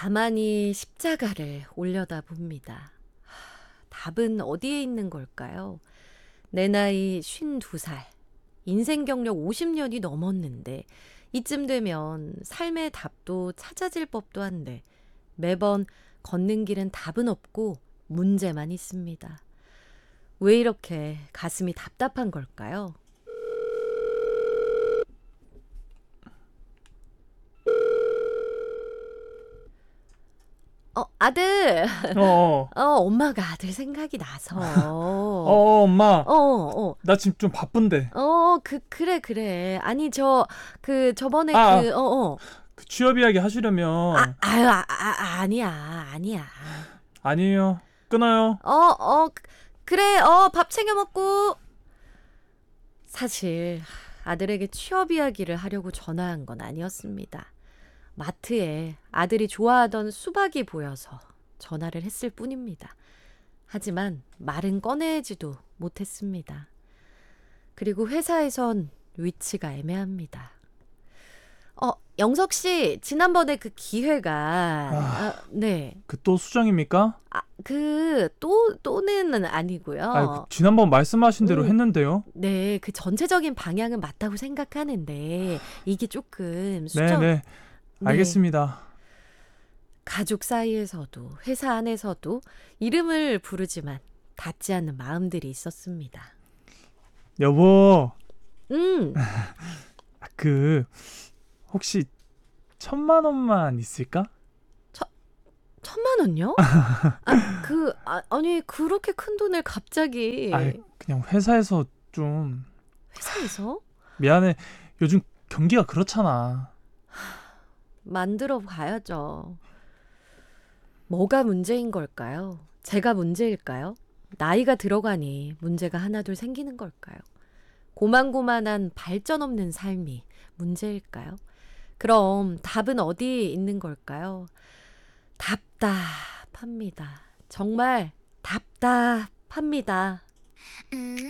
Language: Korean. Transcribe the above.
가만히 십자가를 올려다봅니다. 답은 어디에 있는 걸까요? 내 나이 52살, 인생 경력 50년이 넘었는데 이쯤 되면 삶의 답도 찾아질 법도 한데 매번 걷는 길은 답은 없고 문제만 있습니다. 왜 이렇게 가슴이 답답한 걸까요? 아들. 어, 엄마가 아들 생각이 나서. 엄마. 어. 나 지금 좀 바쁜데. 그래. 아니, 저번에 아, 그 취업 이야기 하시려면. 아니야. 아니에요. 끊어요. 그래, 밥 챙겨 먹고. 사실, 아들에게 취업 이야기를 하려고 전화한 건 아니었습니다. 마트에 아들이 좋아하던 수박이 보여서 전화를 했을 뿐입니다. 하지만 말은 꺼내지도 못했습니다. 그리고 회사에선 위치가 애매합니다. 영석 씨, 지난번에 그 기회가 네. 그 또 수정입니까? 또는 아니고요. 그 지난번 말씀하신 대로 했는데요. 네, 그 전체적인 방향은 맞다고 생각하는데 이게 조금 수정. 네. 알겠습니다. 가족 사이에서도 회사 안에서도 이름을 부르지만 닿지 않는 마음들이 있었습니다. 여보. 음. 혹시 1,000,000원만 있을까? 1,000,000원요? 아니 그렇게 큰 돈을 갑자기. 그냥 회사에서 좀. 회사에서? 미안해. 요즘 경기가 그렇잖아. 만들어 봐야죠. 뭐가 문제인 걸까요? 제가 문제일까요? 나이가 들어가니 문제가 하나둘 생기는 걸까요? 고만고만한 발전 없는 삶이 문제일까요? 그럼 답은 어디에 있는 걸까요? 답답합니다. 정말 답답합니다.